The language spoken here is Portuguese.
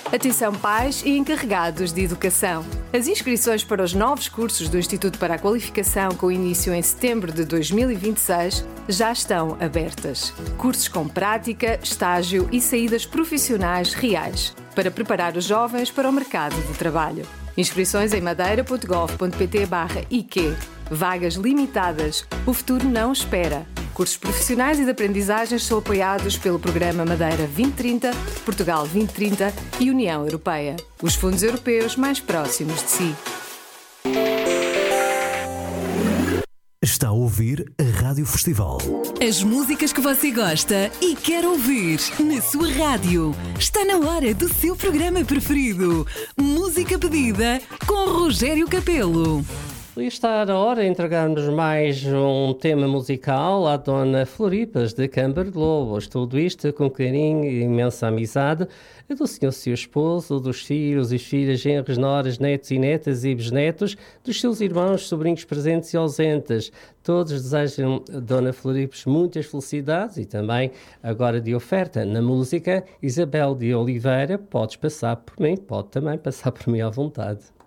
Atenção pais e encarregados de educação. As inscrições para os novos cursos do Instituto para a Qualificação, com início em setembro de 2026, já estão abertas. Cursos com prática, estágio e saídas profissionais reais, para preparar os jovens para o mercado de trabalho. Inscrições em madeira.gov.pt/IQ. Vagas limitadas. O futuro não espera. Cursos profissionais e de aprendizagens são apoiados pelo Programa Madeira 2030, Portugal 2030 e União Europeia. Os fundos europeus mais próximos de si. Está a ouvir a Rádio Festival. As músicas que você gosta e quer ouvir na sua rádio. Está na hora do seu programa preferido. Música pedida com Rogério Capelo. E está na hora de entregarmos mais um tema musical à Dona Floripas de Camber de Lobos. Tudo isto com carinho e imensa amizade do senhor seu esposo, dos filhos e filhas, genros, noras, netos e netas e bisnetos, dos seus irmãos, sobrinhos presentes e ausentes. Todos desejam a Dona Floripas muitas felicidades e também, agora de oferta na música, Isabel de Oliveira. Podes passar por mim, pode também passar por mim à vontade.